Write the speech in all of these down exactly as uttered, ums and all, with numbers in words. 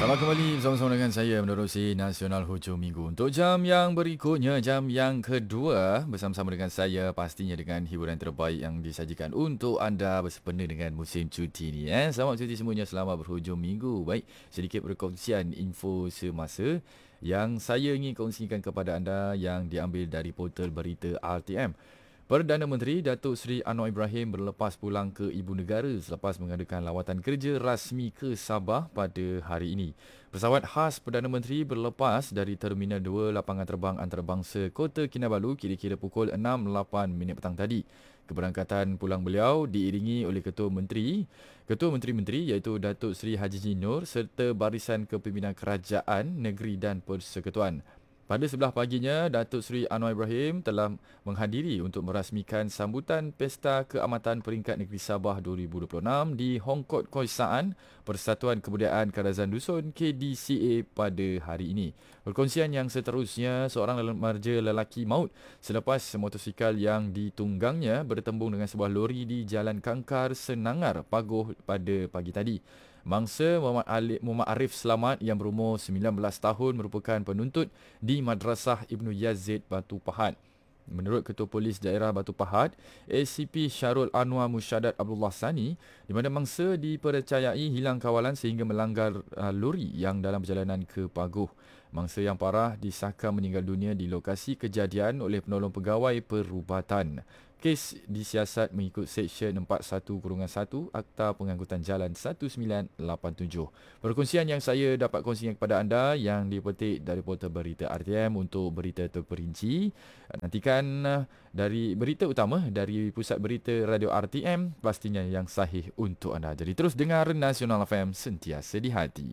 Selamat kembali bersama-sama dengan saya menerusi Nasional Hujung Minggu. Untuk jam yang berikutnya, jam yang kedua, bersama-sama dengan saya pastinya dengan hiburan terbaik yang disajikan untuk anda bersempena dengan musim cuti ni. Eh. Selamat cuti semuanya, selamat berhujung minggu. Baik, sedikit perkongsian info semasa yang saya ingin kongsikan kepada anda yang diambil dari portal berita R T M. Perdana Menteri Datuk Seri Anwar Ibrahim berlepas pulang ke ibu negara selepas mengadakan lawatan kerja rasmi ke Sabah pada hari ini. Pesawat khas Perdana Menteri berlepas dari Terminal dua Lapangan Terbang Antarabangsa Kota Kinabalu kira-kira pukul enam lapan minit petang tadi. Keberangkatan pulang beliau diiringi oleh Ketua Menteri, Ketua Menteri-Menteri iaitu Datuk Seri Haji Nur serta barisan kepimpinan kerajaan, negeri dan persekutuan. Pada sebelah paginya, Datuk Seri Anwar Ibrahim telah menghadiri untuk merasmikan sambutan Pesta Keamatan Peringkat Negeri Sabah dua ribu dua puluh enam di Hongkot Koisaan Persatuan Kebudayaan Kadazan Dusun K D C A pada hari ini. Perkongsian yang seterusnya, seorang remaja lelaki maut selepas motosikal yang ditunggangnya bertembung dengan sebuah lori di Jalan Kangkar, Senangar, Pagoh pada pagi tadi. Mangsa Muhammad, Ali, Muhammad Arif Selamat yang berumur sembilan belas tahun merupakan penuntut di Madrasah Ibnu Yazid Batu Pahat. Menurut Ketua Polis Daerah Batu Pahat, A C P Syarul Anwar Musyadat Abdullah Sani, di mana mangsa dipercayai hilang kawalan sehingga melanggar uh, lori yang dalam perjalanan ke Pagoh. Mangsa yang parah disahkan meninggal dunia di lokasi kejadian oleh penolong pegawai perubatan. Kes disiasat mengikut Seksyen empat puluh satu satu Akta Pengangkutan Jalan seribu sembilan ratus lapan puluh tujuh. Perkongsian yang saya dapat kongsikan kepada anda yang dipetik dari portal berita R T M untuk berita terperinci. Nantikan dari berita utama dari Pusat Berita Radio R T M, pastinya yang sahih untuk anda. Jadi terus dengar Nasional F M sentiasa di hati.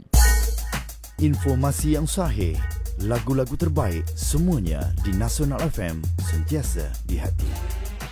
Informasi yang sahih, lagu-lagu terbaik, semuanya di Nasional F M sentiasa di hati.